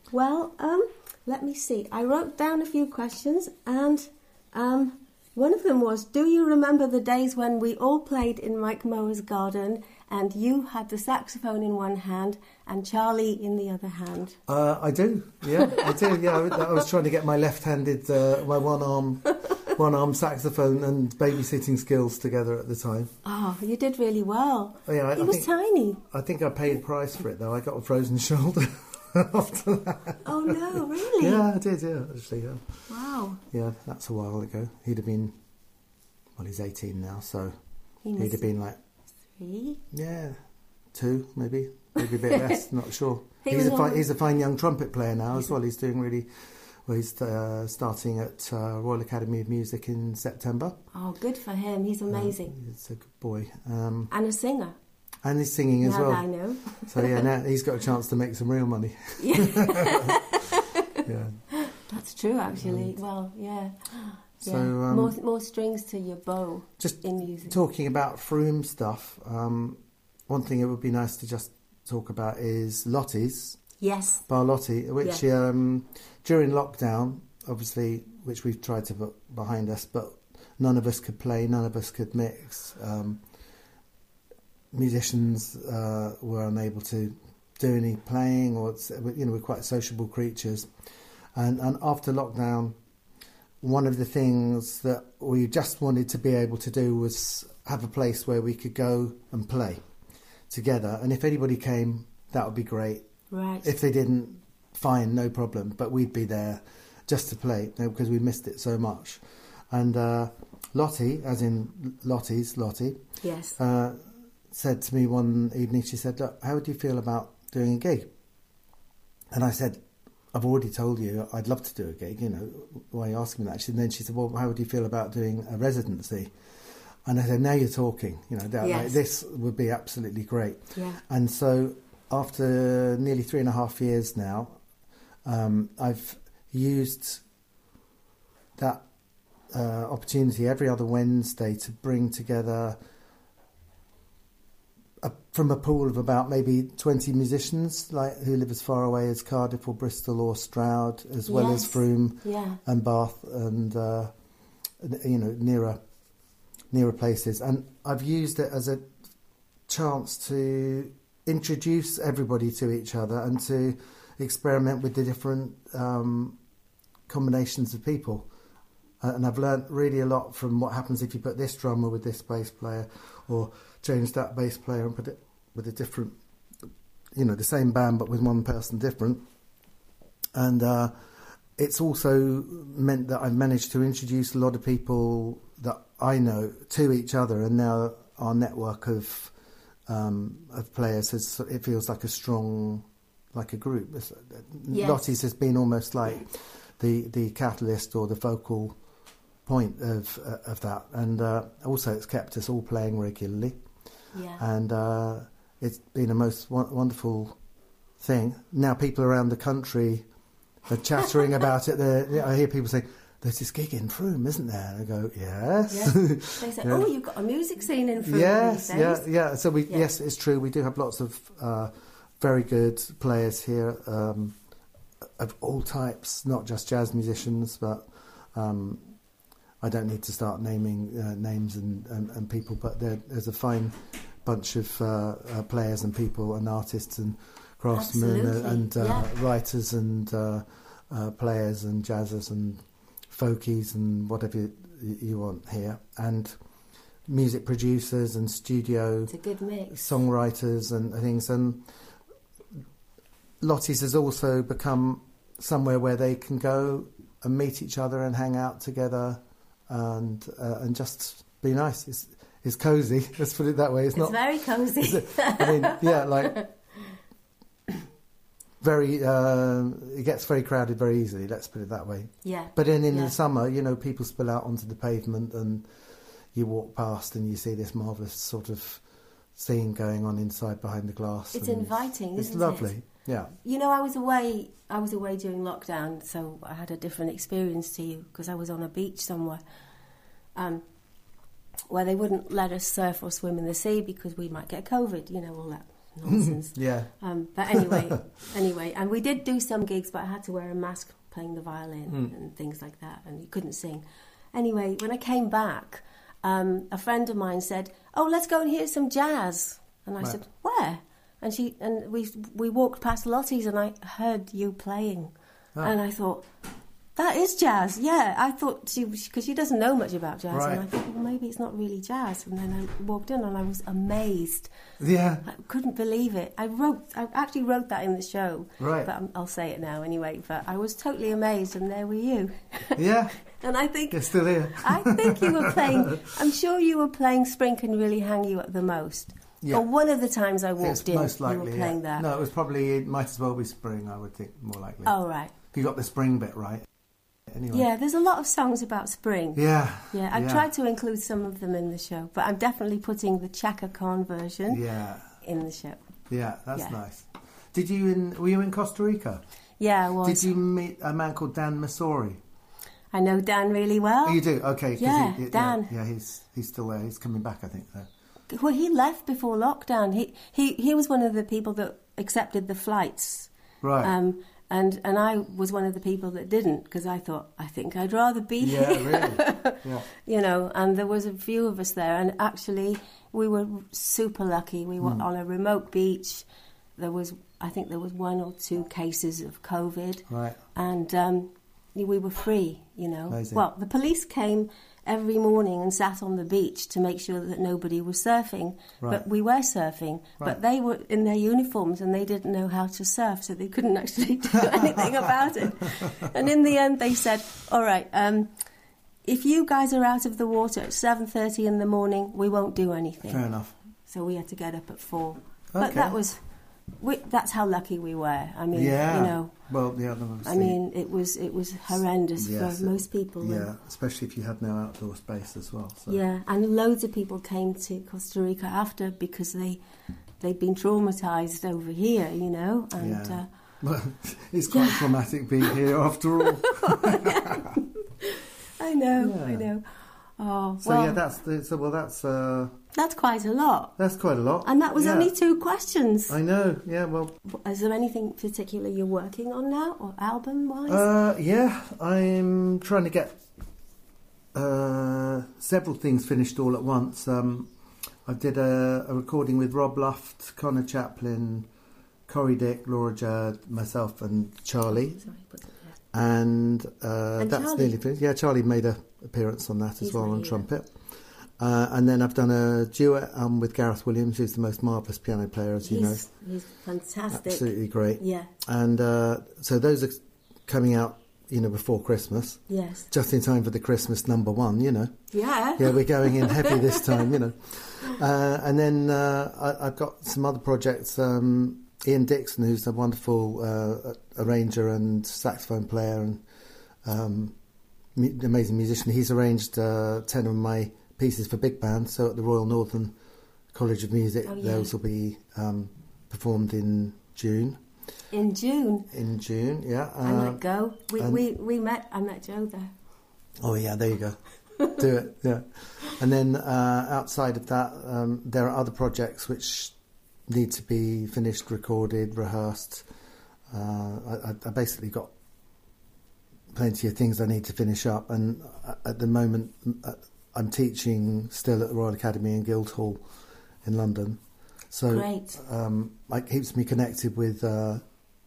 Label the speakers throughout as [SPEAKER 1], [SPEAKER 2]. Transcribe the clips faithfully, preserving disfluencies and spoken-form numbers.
[SPEAKER 1] Well, um, let me see. I wrote down a few questions, and um, one of them was, do you remember the days when we all played in Mike Mower's garden and you had the saxophone in one hand and Charlie in the other hand?
[SPEAKER 2] Uh, I do, yeah, I do, yeah. I, I was trying to get my left-handed, uh, my one-arm one-arm saxophone and babysitting skills together at the time.
[SPEAKER 1] Oh, you did really well.
[SPEAKER 2] Oh, yeah, I,
[SPEAKER 1] he
[SPEAKER 2] I
[SPEAKER 1] was
[SPEAKER 2] think,
[SPEAKER 1] tiny.
[SPEAKER 2] I think I paid price for it, though. I got a frozen shoulder after that.
[SPEAKER 1] Oh, no, really?
[SPEAKER 2] Yeah, I did, yeah, actually, yeah.
[SPEAKER 1] Wow.
[SPEAKER 2] Yeah, that's a while ago. He'd have been, well, he's eighteen now, so
[SPEAKER 1] he
[SPEAKER 2] he'd have been like...
[SPEAKER 1] Three?
[SPEAKER 2] Yeah, two, maybe. Maybe a bit less, not sure.
[SPEAKER 1] He
[SPEAKER 2] he's, a
[SPEAKER 1] on...
[SPEAKER 2] fine, he's a fine young trumpet player now as well. He's doing really... Well, he's uh, starting at uh, Royal Academy of Music in September.
[SPEAKER 1] Oh, good for him. He's amazing.
[SPEAKER 2] Uh, he's a good boy. Um,
[SPEAKER 1] and a singer.
[SPEAKER 2] And he's singing as
[SPEAKER 1] now
[SPEAKER 2] well.
[SPEAKER 1] That I know.
[SPEAKER 2] So, yeah, now he's got a chance to make some real money.
[SPEAKER 1] Yeah.
[SPEAKER 2] Yeah.
[SPEAKER 1] That's true, actually. And well, yeah.
[SPEAKER 2] So,
[SPEAKER 1] yeah.
[SPEAKER 2] um,
[SPEAKER 1] more, more strings to your bow
[SPEAKER 2] just
[SPEAKER 1] in music.
[SPEAKER 2] Talking about Frome stuff, um, one thing it would be nice to just talk about is Lottie's.
[SPEAKER 1] Yes.
[SPEAKER 2] Bar Lottie, which
[SPEAKER 1] yeah.
[SPEAKER 2] um, during lockdown, obviously, which we've tried to put behind us, but none of us could play, none of us could mix. Um, musicians uh, were unable to do any playing, or you know, we're quite sociable creatures. And, and after lockdown, one of the things that we just wanted to be able to do was have a place where we could go and play together. And if anybody came, that would be great.
[SPEAKER 1] Right.
[SPEAKER 2] If they didn't, fine, no problem. But we'd be there just to play, you know, because we missed it so much. And uh, Lottie, as in Lottie's, Lottie,
[SPEAKER 1] yes,
[SPEAKER 2] uh, said to me one evening, she said, look, how would you feel about doing a gig? And I said, I've already told you I'd love to do a gig, you know, why are you asking me that? And then she said, well, how would you feel about doing a residency? And I said, now you're talking, you know, that,
[SPEAKER 1] yes.
[SPEAKER 2] like, this would be absolutely great.
[SPEAKER 1] Yeah.
[SPEAKER 2] And so after nearly three and a half years now, um, I've used that uh, opportunity every other Wednesday to bring together a, from a pool of about maybe twenty musicians, like who live as far away as Cardiff or Bristol or Stroud, as well
[SPEAKER 1] yes.
[SPEAKER 2] as Frome
[SPEAKER 1] yeah.
[SPEAKER 2] and Bath and uh, you know, nearer nearer places. And I've used it as a chance to introduce everybody to each other and to experiment with the different um, combinations of people. Uh, and I've learnt really a lot from what happens if you put this drummer with this bass player, or change that bass player and put it with a different, you know, the same band but with one person different. And uh, it's also meant that I've managed to introduce a lot of people that I know to each other, and now our network of um, of players has, it feels like a strong, like a group. Yes. Lottie's has been almost like the the catalyst or the focal point of uh, of that, and uh, also it's kept us all playing regularly.
[SPEAKER 1] Yeah.
[SPEAKER 2] And uh, it's been a most w- wonderful thing. Now people around the country are chattering about it. They're, I hear people saying, there's this gig in Frome, isn't there? And I go, yes.
[SPEAKER 1] yes. They say, yeah. oh, you've got a music scene in Frome.
[SPEAKER 2] Yes,
[SPEAKER 1] these
[SPEAKER 2] yeah,
[SPEAKER 1] days.
[SPEAKER 2] yeah. So we,
[SPEAKER 1] yeah.
[SPEAKER 2] yes, it's true. We do have lots of uh, very good players here, um, of all types, not just jazz musicians, but um, I don't need to start naming uh, names and, and, and people, but there, there's a fine bunch of uh, uh, players and people and artists and craftsmen
[SPEAKER 1] Absolutely.
[SPEAKER 2] and uh,
[SPEAKER 1] yeah.
[SPEAKER 2] writers and uh, uh, players and jazzers and folkies and whatever you, you want here, and music producers and studio
[SPEAKER 1] it's a good mix.
[SPEAKER 2] songwriters and things. And Lottie's has also become somewhere where they can go and meet each other and hang out together and uh, and just be nice. It's it's cosy. Let's put it that way. It's,
[SPEAKER 1] it's
[SPEAKER 2] not
[SPEAKER 1] very cosy.
[SPEAKER 2] I mean, yeah, like very. Uh, it gets very crowded very easily. Let's put it that way.
[SPEAKER 1] Yeah.
[SPEAKER 2] But then in
[SPEAKER 1] yeah.
[SPEAKER 2] the summer, you know, people spill out onto the pavement, and you walk past and you see this marvellous sort of scene going on inside behind the glass.
[SPEAKER 1] It's inviting.
[SPEAKER 2] It's
[SPEAKER 1] isn't
[SPEAKER 2] lovely.
[SPEAKER 1] It?
[SPEAKER 2] Yeah.
[SPEAKER 1] You know, I was away. I was away during lockdown, so I had a different experience to you because I was on a beach somewhere, um, where they wouldn't let us surf or swim in the sea because we might get COVID. You know, all that nonsense.
[SPEAKER 2] Yeah.
[SPEAKER 1] Um, but anyway, anyway, and we did do some gigs, but I had to wear a mask playing the violin
[SPEAKER 2] Mm.
[SPEAKER 1] and things like that, and you couldn't sing. Anyway, when I came back, um, a friend of mine said, "Oh, let's go and hear some jazz." And I
[SPEAKER 2] Right.
[SPEAKER 1] said, "Where?" And she and we we walked past Lottie's, and I heard you playing,
[SPEAKER 2] Ah.
[SPEAKER 1] and I thought, that is jazz. Yeah, I thought she because she doesn't know much about jazz,
[SPEAKER 2] Right.
[SPEAKER 1] and I thought, well, maybe it's not really jazz. And then I walked in, and I was amazed.
[SPEAKER 2] Yeah.
[SPEAKER 1] I couldn't believe it. I wrote, I actually wrote that in the show,
[SPEAKER 2] Right.
[SPEAKER 1] but I'm, I'll say it now anyway. But I was totally amazed, and there were you.
[SPEAKER 2] Yeah.
[SPEAKER 1] And I think
[SPEAKER 2] You're still here.
[SPEAKER 1] I think you were playing. I'm sure you were playing "Spring Can Really Hang You Up" the most.
[SPEAKER 2] Yeah.
[SPEAKER 1] Or one of the times I
[SPEAKER 2] It's
[SPEAKER 1] walked in,
[SPEAKER 2] most likely,
[SPEAKER 1] you were playing
[SPEAKER 2] yeah.
[SPEAKER 1] that.
[SPEAKER 2] No, it was probably, it might as well be spring, I would think, more likely.
[SPEAKER 1] Oh right.
[SPEAKER 2] You got the spring bit right. Anyway.
[SPEAKER 1] Yeah, there's a lot of songs about spring.
[SPEAKER 2] Yeah.
[SPEAKER 1] Yeah, I've
[SPEAKER 2] yeah.
[SPEAKER 1] tried to include some of them in the show, but I'm definitely putting the Chaka Khan version
[SPEAKER 2] Yeah.
[SPEAKER 1] in the show.
[SPEAKER 2] Yeah, that's
[SPEAKER 1] Yeah.
[SPEAKER 2] nice. Did you in? Were you in Costa Rica?
[SPEAKER 1] Yeah, I was.
[SPEAKER 2] Did you meet a man called Dan Masori?
[SPEAKER 1] I know Dan really well.
[SPEAKER 2] Oh, you do? Okay. 'cause
[SPEAKER 1] Yeah,
[SPEAKER 2] he, he-
[SPEAKER 1] Dan.
[SPEAKER 2] Yeah, yeah, he's he's still there. He's coming back, I think. Though.
[SPEAKER 1] Well, he left before lockdown. He he he was one of the people that accepted the flights.
[SPEAKER 2] Right.
[SPEAKER 1] Um, and and I was one of the people that didn't because I thought I think I'd rather be
[SPEAKER 2] yeah,
[SPEAKER 1] here.
[SPEAKER 2] really. Yeah.
[SPEAKER 1] You know, and there was a few of us there, and actually we were super lucky. We were
[SPEAKER 2] Mm.
[SPEAKER 1] on a remote beach. There was, I think, there was one or two cases of COVID,
[SPEAKER 2] Right.
[SPEAKER 1] and um, we were free. You know,
[SPEAKER 2] Amazing.
[SPEAKER 1] well, the police came every morning and sat on the beach to make sure that nobody was surfing.
[SPEAKER 2] Right.
[SPEAKER 1] But we were surfing,
[SPEAKER 2] Right.
[SPEAKER 1] but they were in their uniforms and they didn't know how to surf, so they couldn't actually do anything about it. And in the end, they said, "All right, um, if you guys are out of the water at seven thirty in the morning, we won't do anything."
[SPEAKER 2] Fair enough.
[SPEAKER 1] So we had to get up at four. But
[SPEAKER 2] Okay.
[SPEAKER 1] that was, we, that's how lucky we were. I mean,
[SPEAKER 2] Yeah.
[SPEAKER 1] you know,
[SPEAKER 2] Well, yeah. Obviously,
[SPEAKER 1] I mean, it was it was horrendous
[SPEAKER 2] Yes,
[SPEAKER 1] for most people. and-
[SPEAKER 2] Yeah, especially if you had no outdoor space as well. So.
[SPEAKER 1] Yeah, and loads of people came to Costa Rica after because they they'd been traumatised over here, you know, and
[SPEAKER 2] Yeah.
[SPEAKER 1] uh,
[SPEAKER 2] Well, it's quite traumatic being here after all.
[SPEAKER 1] I know,
[SPEAKER 2] Yeah.
[SPEAKER 1] I know. Oh,
[SPEAKER 2] So
[SPEAKER 1] well,
[SPEAKER 2] yeah, that's the, so well. That's uh,
[SPEAKER 1] that's quite a lot,
[SPEAKER 2] that's quite a lot.
[SPEAKER 1] and that was
[SPEAKER 2] Yeah.
[SPEAKER 1] only two questions.
[SPEAKER 2] I know. Yeah. Well.
[SPEAKER 1] Is there anything particular you're working on now, or album-wise?
[SPEAKER 2] Uh, yeah, I'm trying to get uh, several things finished all at once. Um, I did a, a recording with Rob Luft, Connor Chaplin, Corey Dick, Laura Judd, myself, and Charlie.
[SPEAKER 1] Sorry, put it there.
[SPEAKER 2] And, uh,
[SPEAKER 1] And
[SPEAKER 2] that's
[SPEAKER 1] Charlie?
[SPEAKER 2] nearly finished. Yeah, Charlie made a appearance on that as
[SPEAKER 1] He's
[SPEAKER 2] well
[SPEAKER 1] not
[SPEAKER 2] on
[SPEAKER 1] here.
[SPEAKER 2] trumpet. Uh, and then I've done a duet um, with Gareth Williams, who's the most marvellous piano player, as you know.
[SPEAKER 1] He's, he's fantastic.
[SPEAKER 2] Absolutely great.
[SPEAKER 1] Yeah.
[SPEAKER 2] And uh, so those are coming out, you know, before Christmas,
[SPEAKER 1] Yes.
[SPEAKER 2] just in time for the Christmas number one, you know.
[SPEAKER 1] Yeah.
[SPEAKER 2] Yeah, we're going in heavy this time, you know. Uh, and then uh, I, I've got some other projects. Um, Ian Dixon, who's a wonderful uh, arranger and saxophone player and um, mu- amazing musician, he's arranged uh, ten of my pieces for big band. So at the Royal Northern College of Music,
[SPEAKER 1] Oh, yeah.
[SPEAKER 2] those will be um, performed in June.
[SPEAKER 1] In June,
[SPEAKER 2] In June, yeah.
[SPEAKER 1] I
[SPEAKER 2] Uh,
[SPEAKER 1] might go. We,
[SPEAKER 2] and-
[SPEAKER 1] we we met. I met Joe there.
[SPEAKER 2] Oh yeah, there you go. Do it, yeah. And then uh, outside of that, um, there are other projects which need to be finished, recorded, rehearsed. Uh, I, I basically got plenty of things I need to finish up, and at the moment, uh, I'm teaching still at the Royal Academy in Guildhall in London. So
[SPEAKER 1] Great.
[SPEAKER 2] um, it keeps me connected with uh,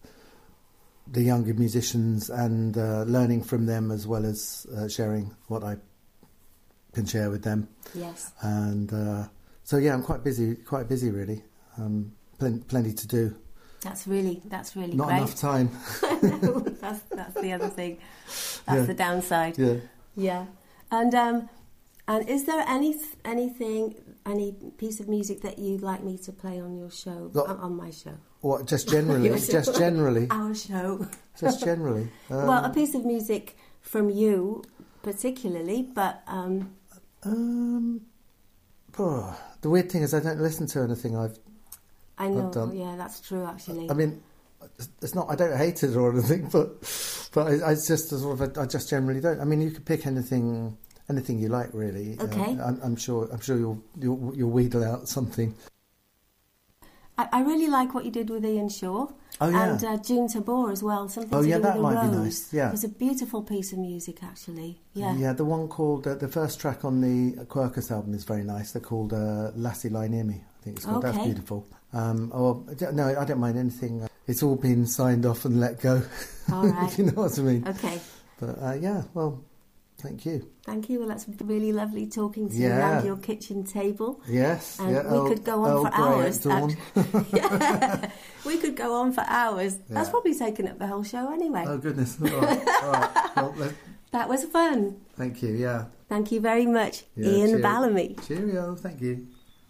[SPEAKER 2] the younger musicians and uh, learning from them, as well as uh, sharing what I can share with them.
[SPEAKER 1] Yes.
[SPEAKER 2] And uh, so yeah, I'm quite busy, quite busy really. Um, plen- plenty to do.
[SPEAKER 1] That's really that's really
[SPEAKER 2] Not
[SPEAKER 1] great.
[SPEAKER 2] enough time.
[SPEAKER 1] No, that's that's the other thing. That's
[SPEAKER 2] Yeah.
[SPEAKER 1] the downside.
[SPEAKER 2] Yeah.
[SPEAKER 1] Yeah. And um, and is there any anything any piece of music that you'd like me to play on your show
[SPEAKER 2] Got-
[SPEAKER 1] on, on my show?
[SPEAKER 2] What? Just generally?
[SPEAKER 1] Your show.
[SPEAKER 2] Just generally?
[SPEAKER 1] Our show.
[SPEAKER 2] Just generally? Um,
[SPEAKER 1] Well, a piece of music from you particularly, but um,
[SPEAKER 2] um, oh, the weird thing is I don't listen to anything I've.
[SPEAKER 1] I know.
[SPEAKER 2] done.
[SPEAKER 1] Yeah, that's true. Actually.
[SPEAKER 2] I mean, it's not. I don't hate it or anything, but but I, I just sort of I just generally don't. I mean, you could pick anything anything you like, really.
[SPEAKER 1] Okay.
[SPEAKER 2] Uh, I'm, I'm sure. I'm sure you'll you'll you'll wheedle out something.
[SPEAKER 1] I, I really like what you did with Ian Shaw.
[SPEAKER 2] Oh, yeah.
[SPEAKER 1] And uh, June Tabor as well. Something
[SPEAKER 2] Oh,
[SPEAKER 1] to
[SPEAKER 2] yeah,
[SPEAKER 1] do
[SPEAKER 2] that
[SPEAKER 1] with a
[SPEAKER 2] might be
[SPEAKER 1] rose.
[SPEAKER 2] nice, yeah.
[SPEAKER 1] It was a beautiful piece of music, actually. Yeah.
[SPEAKER 2] Yeah, the one called, uh, the first track on the Quercus album is very nice. They're called uh, Lassie Lie Near Me, I think it's called.
[SPEAKER 1] Okay.
[SPEAKER 2] That's beautiful. Um, or, no, I don't mind anything. It's all been signed off and let go,
[SPEAKER 1] All right.
[SPEAKER 2] if you know what I mean.
[SPEAKER 1] Okay.
[SPEAKER 2] But uh, yeah, well, thank you.
[SPEAKER 1] Thank you. Well, that's really lovely talking to you
[SPEAKER 2] Yeah.
[SPEAKER 1] around your kitchen table.
[SPEAKER 2] Yes.
[SPEAKER 1] And
[SPEAKER 2] yeah,
[SPEAKER 1] we
[SPEAKER 2] Earl-
[SPEAKER 1] could go on
[SPEAKER 2] Earl
[SPEAKER 1] for
[SPEAKER 2] Grey
[SPEAKER 1] hours.
[SPEAKER 2] at dawn.
[SPEAKER 1] act- yeah. We could go on for hours. That's
[SPEAKER 2] Yeah.
[SPEAKER 1] probably taken up the whole show anyway.
[SPEAKER 2] Oh, goodness. All right. All right. Well, let-
[SPEAKER 1] That was fun.
[SPEAKER 2] thank you, yeah.
[SPEAKER 1] Thank you very much,
[SPEAKER 2] Yeah,
[SPEAKER 1] Ian
[SPEAKER 2] cheer-
[SPEAKER 1] Ballamy.
[SPEAKER 2] Cheerio, thank you.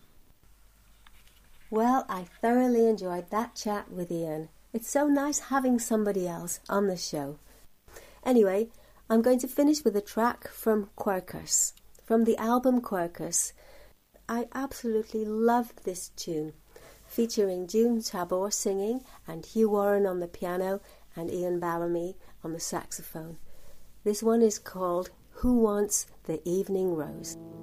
[SPEAKER 1] Well, I thoroughly enjoyed that chat with Ian. It's so nice having somebody else on the show. Anyway, I'm going to finish with a track from Quercus, from the album Quercus. I absolutely love this tune, featuring June Tabor singing and Hugh Warren on the piano and Ian Ballamy on the saxophone. This one is called Who Wants the Evening Rose?